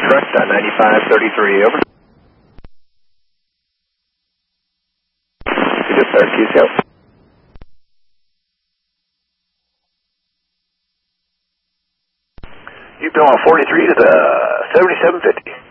correct, 9533, over. You just start QCO. You go on 43 to the 7750.